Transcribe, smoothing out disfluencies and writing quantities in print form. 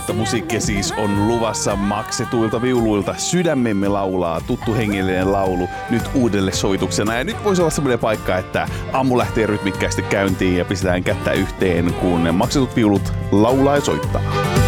Minkälaista musiikkia siis on luvassa maksetuilta viuluilta? Sydämemme laulaa, tuttu hengellinen laulu nyt uudelle soituksena. Ja nyt voisi olla semmoinen paikka, että aamu lähtee rytmikkäästi käyntiin ja pistetään kättä yhteen, kun maksetut viulut laulaa ja soittaa.